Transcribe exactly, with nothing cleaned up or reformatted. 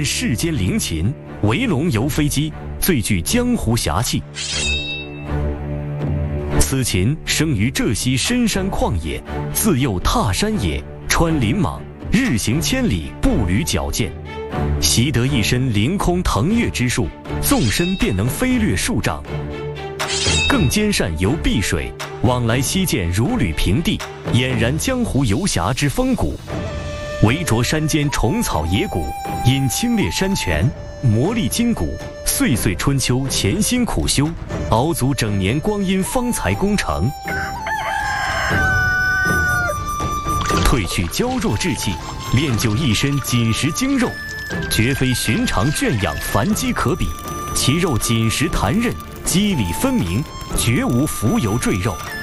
世间灵禽，为龙游飞机，最具江湖侠气。此禽生于浙西深山旷野，自幼踏山野，穿林蟒，日行千里，步履矫健，习得一身凌空腾跃之术，纵身便能飞掠数丈。更兼善游碧水，往来西涧如履平地，俨然江湖游侠之风骨。围着山间虫草野谷，饮清冽山泉，磨砺筋骨，岁岁春秋潜心苦修，熬足整年光阴方才功成。褪去娇弱志气，练就一身紧实精肉，绝非寻常圈养繁鸡可比，其肉紧实弹韧，肌理分明，绝无浮油赘肉。